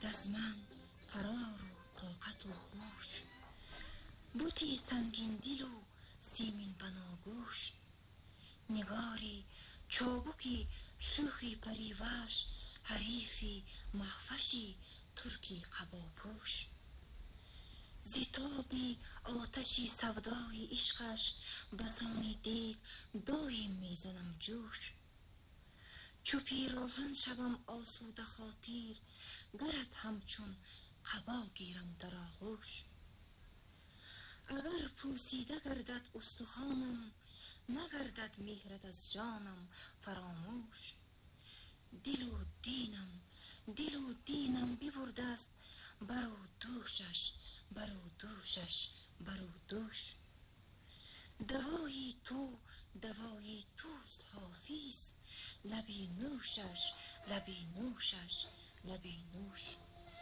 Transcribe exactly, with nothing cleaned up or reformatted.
از من قرار و طاقت و هوش، بوتی سنگین دل و سیمین بناگوش، نگاری چابکی شوخی پریوش، حریفی مخفشی ترکی قباپوش، زیتابی آتشی سودای عشقش، بسانی دیگ دایم میزنم جوش، چو پیراهن شوم آسوده خاطر، گرت همچون قبا گیرم در آغوش، اگر پوسیده گردد استخوانم، نگردد مهرت از جانم فراموش، دل و دینم دل و دینم ببرده است بر و دوشش، بر و دوشش، بر و دوش، دوای تو دوای توست حافظ، لبی نوشش لبی نوشش لبی نوش.